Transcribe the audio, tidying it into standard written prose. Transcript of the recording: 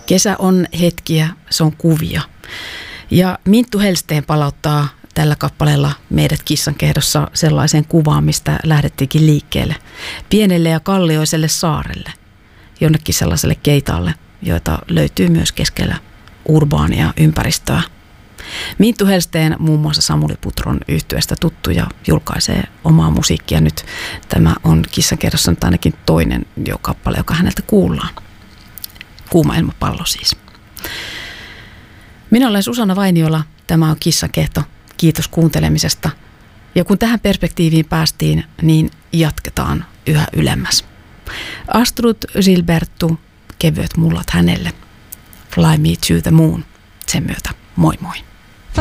Kesä on hetkiä, se on kuvia. Ja Minttu Hellsten palauttaa tällä kappaleella meidät Kissankehdossa sellaiseen kuvaan, mistä lähdettiinkin liikkeelle. Pienelle ja kallioiselle saarelle, jonnekin sellaiselle keitaalle, joita löytyy myös keskellä urbaania ympäristöä. Minttu Hellsten muun muassa Samuli Putron yhtyeestä tuttu ja julkaisee omaa musiikkia nyt. Tämä on Kissankehdossa nyt ainakin toinen kappale, joka häneltä kuullaan. Kuuma ilmapallo siis. Minä olen Susanna Vainiola. Tämä on Kissankehto. Kiitos kuuntelemisesta. Ja kun tähän perspektiiviin päästiin, niin jatketaan yhä ylemmäs. Astrud Gilbertu, kevyet mullat hänelle. Fly me to the moon. Sen myötä moi moi.